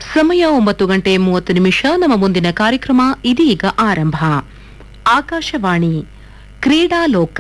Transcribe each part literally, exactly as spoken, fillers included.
ಸಮಯ ಒಂಬತ್ತು ಗಂಟೆ ಮೂವತ್ತು ನಿಮಿಷ. ನಮ್ಮ ಮುಂದಿನ ಕಾರ್ಯಕ್ರಮ ಇದೀಗ ಆರಂಭ. ಆಕಾಶವಾಣಿ ಕ್ರೀಡಾಲೋಕ.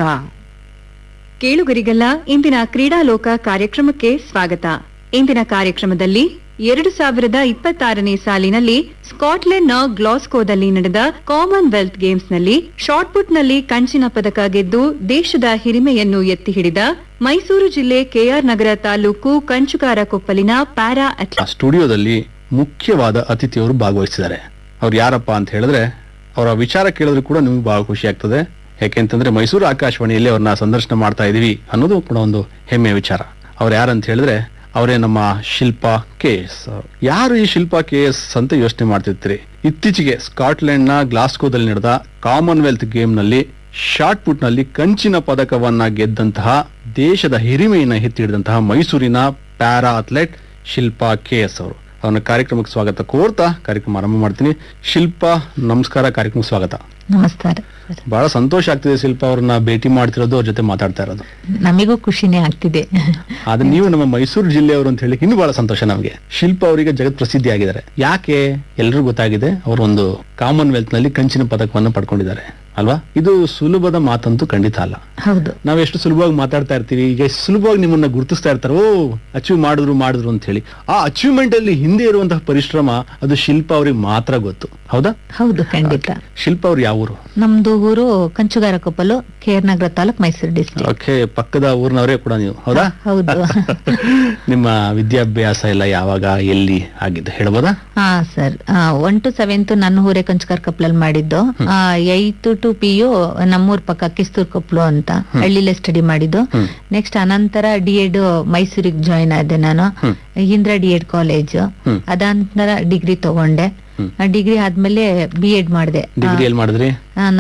ಕೇಳುಗರಿಗೆಲ್ಲ ಇಂದಿನ ಕ್ರೀಡಾಲೋಕ ಕಾರ್ಯಕ್ರಮಕ್ಕೆ ಸ್ವಾಗತ. ಇಂದಿನ ಕಾರ್ಯಕ್ರಮದಲ್ಲಿ ಎರಡು ಸಾವಿರದ ಇಪ್ಪತ್ತಾರನೇ ಸಾಲಿನಲ್ಲಿ ಸ್ಕಾಟ್ಲೆಂಡ್ನ ಗ್ಲಾಸ್ಕೋದಲ್ಲಿ ನಡೆದ ಕಾಮನ್ವೆಲ್ತ್ ಗೇಮ್ಸ್ನಲ್ಲಿ ಶಾಟ್ಪುಟ್ನಲ್ಲಿ ಕಂಚಿನ ಪದಕ ಗೆದ್ದು ದೇಶದ ಹಿರಿಮೆಯನ್ನು ಎತ್ತಿ ಹಿಡಿದ ಮೈಸೂರು ಜಿಲ್ಲೆ ಕೆಆರ್ ನಗರ ತಾಲೂಕು ಕಂಚುಗಾರ ಕೊಪ್ಪಲಿನ ಪ್ಯಾರಾ ಅಥ್ಲೆಟ್ ಸ್ಟುಡಿಯೋದಲ್ಲಿ ಮುಖ್ಯವಾದ ಅತಿಥಿಯವರು ಭಾಗವಹಿಸಿದ್ದಾರೆ. ಅವ್ರು ಯಾರಪ್ಪ ಅಂತ ಹೇಳಿದ್ರೆ ಅವರ ವಿಚಾರ ಕೇಳಿದ್ರು ಕೂಡ ನಿಮ್ಗೆ ಬಹಳ ಖುಷಿ ಆಗ್ತದೆ. ಯಾಕೆಂತಂದ್ರೆ ಮೈಸೂರು ಆಕಾಶವಾಣಿಯಲ್ಲಿ ಅವ್ರನ್ನ ಸಂದರ್ಶನ ಮಾಡ್ತಾ ಇದೀವಿ ಅನ್ನೋದು ಕೂಡ ಒಂದು ಹೆಮ್ಮೆಯ ವಿಚಾರ. ಅವ್ರು ಯಾರಂತ ಹೇಳಿದ್ರೆ ಅವರೇ ನಮ್ಮ ಶಿಲ್ಪಾ ಕೆ ಎಸ್. ಯಾರು ಈ ಶಿಲ್ಪಾ ಕೆ ಎಸ್ ಅಂತ ಯೋಚನೆ ಮಾಡ್ತಿರ್ತೀರಿ. ಇತ್ತೀಚೆಗೆ ಸ್ಕಾಟ್ಲೆಂಡ್ ನ ಗ್ಲಾಸ್ಕೋದಲ್ಲಿ ನಡೆದ ಕಾಮನ್ವೆಲ್ತ್ ಗೇಮ್ ನಲ್ಲಿ ಶಾರ್ಟ್ ಪುಟ್ ನಲ್ಲಿ ಕಂಚಿನ ಪದಕವನ್ನ ಗೆದ್ದಂತಹ, ದೇಶದ ಹಿರಿಮೆಯನ್ನ ಎತ್ತಿ ಹಿಡಿದಂತಹ ಮೈಸೂರಿನ para athlete Shilpa K S ಅವರು. ಅವನ ಕಾರ್ಯಕ್ರಮಕ್ಕೆ ಸ್ವಾಗತ ಕೋರ್ತಾ ಕಾರ್ಯಕ್ರಮ ಆರಂಭ ಮಾಡ್ತೀನಿ. ಶಿಲ್ಪಾ, ನಮಸ್ಕಾರ, ಕಾರ್ಯಕ್ರಮಕ್ಕೆ ಸ್ವಾಗತ. ನಮಸ್ಕಾರ. ಬಹಳ ಸಂತೋಷ ಆಗ್ತಿದೆ ಶಿಲ್ಪಾ ಅವ್ರನ್ನ ಭೇಟಿ ಮಾಡ್ತಿರೋದು, ಅವ್ರ ಜೊತೆ ಮಾತಾಡ್ತಾ ಇರೋದು. ನಮಿಗೂ ಖುಷಿನೇ ಆಗ್ತಿದೆ. ಆದ್ರೆ ನೀವು ನಮ್ಮ ಮೈಸೂರು ಜಿಲ್ಲೆಯವರು ಅಂತ ಹೇಳಿ ಇನ್ನೂ ಬಹಳ ಸಂತೋಷ ನಮಗೆ. ಶಿಲ್ಪಾ ಅವರಿಗೆ ಜಗತ್ ಪ್ರಸಿದ್ಧಿ ಆಗಿದ್ದಾರೆ. ಯಾಕೆ? ಎಲ್ರಿಗೂ ಗೊತ್ತಾಗಿದೆ, ಅವರು ಒಂದು ಕಾಮನ್ವೆಲ್ತ್ ನಲ್ಲಿ ಕಂಚಿನ ಪದಕವನ್ನು ಪಡ್ಕೊಂಡಿದ್ದಾರೆ ಅಲ್ವಾ? ಇದು ಸುಲಭದ ಮಾತಂತೂ ಖಂಡಿತ ಅಲ್ಲ. ಹೌದು. ನಾವ್ ಎಷ್ಟು ಸುಲಭವಾಗಿ ಮಾತಾಡ್ತಾ ಇರ್ತೀವಿ, ಈಗ ಎಷ್ಟು ಸುಲಭವಾಗಿ ನಿಮ್ಮನ್ನ ಗುರುತಿಸ್ತಾ ಇರ್ತಾರೆ, ಓ ಅಚೀವ್ ಮಾಡಿದ್ರು ಮಾಡಿದ್ರು ಅಂತ ಹೇಳಿ. ಆ ಅಚೀವ್ಮೆಂಟ್ ಅಲ್ಲಿ ಹಿಂದೆ ಇರುವಂತಹ ಪರಿಶ್ರಮ ಅದು ಶಿಲ್ಪಾ ಅವ್ರಿಗೆ ಮಾತ್ರ ಗೊತ್ತು. ಹೌದಾ? ಹೌದು, ಖಂಡಿತ. ಶಿಲ್ಪಾ ಅವ್ರು ಯಾವ ಊರು? ನಮ್ದು ಊರು ಕಂಚುಗಾರ ಕೊಪ್ಪಲು, ಕೆ ಆರ್ ನಗರ ತಾಲೂಕ್, ಮೈಸೂರು ಡಿಸ್ಟ್ರಿಕ್ಟ್. ಓಕೆ, ಪಕ್ಕದ ಊರಿನವರೇ ಕೂಡ ನೀವು, ಹೌದಾ? ಹೌದು. ನಿಮ್ಮ ವಿದ್ಯಾಭ್ಯಾಸ ಎಲ್ಲ ಯಾವಾಗ ಎಲ್ಲಿ ಆಗಿದ್ದು ಹೇಳ್ಬೋದಾ? ಹಾ ಸರ್, ಒನ್ ಟು ಸೆವೆಂತ್ ನನ್ನ ಊರೇ ಕಂಚುಗಾರ ಕೊಪ್ಪಲಲ್ಲಿ ಮಾಡಿದ್ದು. ಏತ್ ಟು ಪಿ ಯು ನಮ್ಮೂರ್ ಪಕ್ಕ ಕಿಸ್ತೂರ್ ಕೊಪ್ಪಲು ಅಂತ ಹಳ್ಳಿಲೇ ಸ್ಟಡಿ ಮಾಡಿದ್ದು. ನೆಕ್ಸ್ಟ್ ಅನಂತರ ಡಿ ಎಡ್ ಮೈಸೂರಿಗೆ ಜಾಯಿನ್ ಆದೆ ನಾನು, Indra D Ed college. ಅದಾಂತರ degree ತಗೊಂಡೆ. ಡಿಗ್ರಿ ಆದ್ಮೇಲೆ ಬಿ ಎಡ್ ಮಾಡಿದೆ. ಡಿಗ್ರಿ ಎಲ್ಲಿ ಮಾಡಿದ್ರಿ?